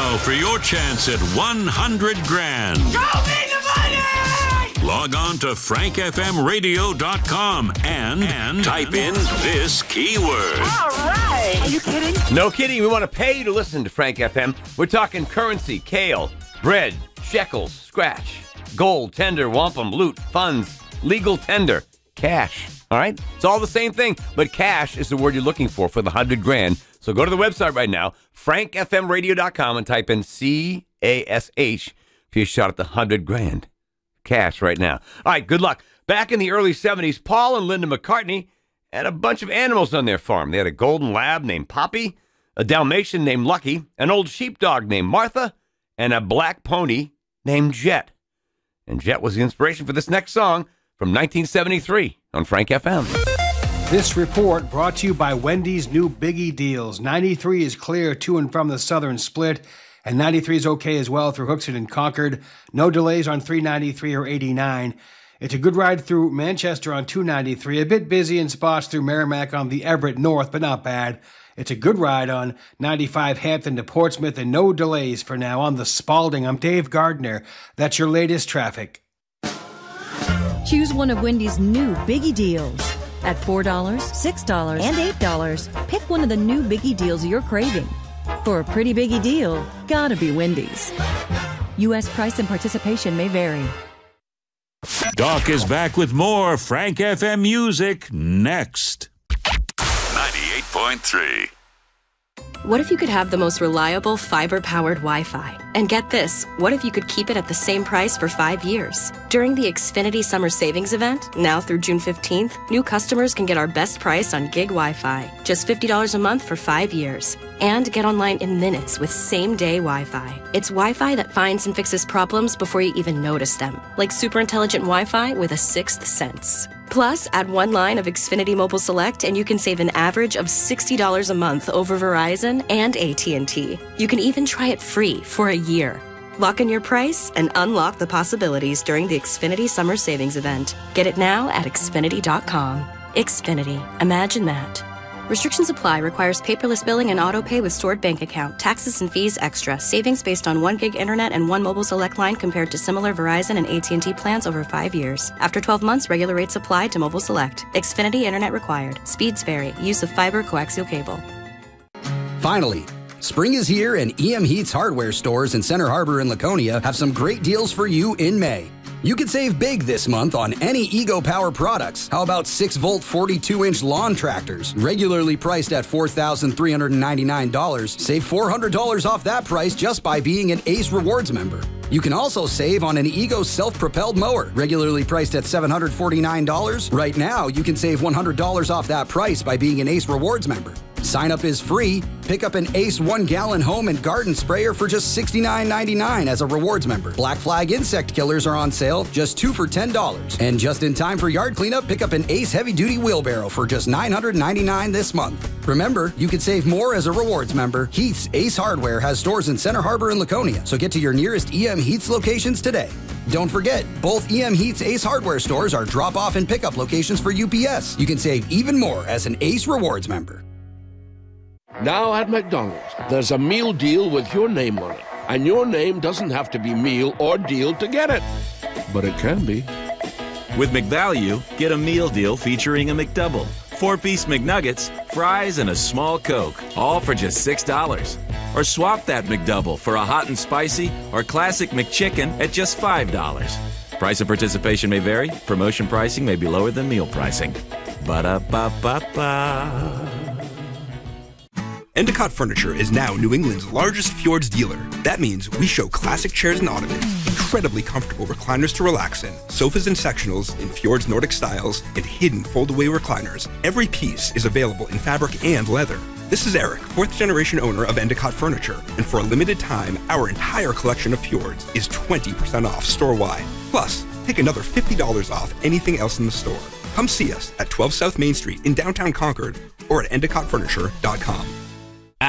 now for your chance at 100 grand. Show me the money! Log on to frankfmradio.com and type in this keyword. All right. Are you kidding? No kidding. We want to pay you to listen to Frank FM. We're talking currency, kale, bread, shekels, scratch, gold, tender, wampum, loot, funds, legal tender, cash. All right? It's all the same thing, but cash is the word you're looking for the 100 grand. So go to the website right now, frankfmradio.com, and type in CASH for your shot at the 100 grand. Cash right now. All right, good luck. Back in the early 70s, Paul and Linda McCartney had a bunch of animals on their farm. They had a golden lab named Poppy, a Dalmatian named Lucky, an old sheepdog named Martha, and a black pony named Jet. And Jet was the inspiration for this next song from 1973 on Frank FM. This report brought to you by Wendy's new Biggie Deals. 93 is clear to and from the southern split, and 93 is okay as well through Hooksett and Concord. No delays on 393 or 89. It's a good ride through Manchester on 293, a bit busy in spots through Merrimack on the Everett North, but not bad. It's a good ride on 95 Hampton to Portsmouth, and no delays for now on the Spalding. I'm Dave Gardner. That's your latest traffic. Choose one of Wendy's new Biggie Deals. At $4, $6, and $8, pick one of the new Biggie Deals you're craving. For a pretty Biggie deal, gotta be Wendy's. U.S. price and participation may vary. Doc is back with more Frank FM music next. 98.3. What if you could have the most reliable fiber-powered Wi-Fi? And get this, what if you could keep it at the same price for 5 years? During the Xfinity Summer Savings Event, now through June 15th, new customers can get our best price on gig Wi-Fi, just $50 a month for 5 years. And get online in minutes with same-day Wi-Fi. It's Wi-Fi that finds and fixes problems before you even notice them, like super intelligent Wi-Fi with a sixth sense. Plus, add one line of Xfinity Mobile Select and you can save an average of $60 a month over Verizon and AT&T. You can even try it free for a year. Lock in your price and unlock the possibilities during the Xfinity Summer Savings Event. Get it now at Xfinity.com. Xfinity. Imagine that. Restrictions apply. Requires paperless billing and auto pay with stored bank account. Taxes and fees extra. Savings based on 1 gig internet and 1 mobile select line compared to similar Verizon and AT&T plans over 5 years. After 12 months, regular rates apply to mobile select. Xfinity internet required. Speeds vary. Use of fiber coaxial cable. Finally, spring is here and EM Heat's hardware stores in Center Harbor and Laconia have some great deals for you in May. You can save big this month on any Ego Power products. How about 6-volt 42-inch lawn tractors? Regularly priced at $4,399. Save $400 off that price just by being an Ace Rewards member. You can also save on an Ego self-propelled mower, regularly priced at $749. Right now, you can save $100 off that price by being an Ace Rewards member. Sign up is free. Pick up an Ace 1-gallon home and garden sprayer for just $69.99 as a rewards member. Black Flag insect killers are on sale, just 2 for $10. And just in time for yard cleanup, pick up an Ace heavy-duty wheelbarrow for just $999 this month. Remember, you can save more as a rewards member. Heath's Ace Hardware has stores in Center Harbor and Laconia, so get to your nearest EM Heath's locations today. Don't forget, both EM Heath's Ace Hardware stores are drop-off and pickup locations for UPS. You can save even more as an Ace Rewards member. Now at McDonald's, there's a meal deal with your name on it. And your name doesn't have to be meal or deal to get it. But it can be. With McValue, get a meal deal featuring a McDouble, 4-piece McNuggets, fries, and a small Coke, all for just $6. Or swap that McDouble for a hot and spicy or classic McChicken at just $5. Price of participation may vary. Promotion pricing may be lower than meal pricing. Ba-da-ba-ba-ba. Endicott Furniture is now New England's largest Fjords dealer. That means we show classic chairs and ottomans, incredibly comfortable recliners to relax in, sofas and sectionals in Fjords Nordic styles, and hidden fold-away recliners. Every piece is available in fabric and leather. This is Eric, 4th-generation owner of Endicott Furniture, and for a limited time, our entire collection of Fjords is 20% off store-wide. Plus, take another $50 off anything else in the store. Come see us at 12 South Main Street in downtown Concord or at EndicottFurniture.com.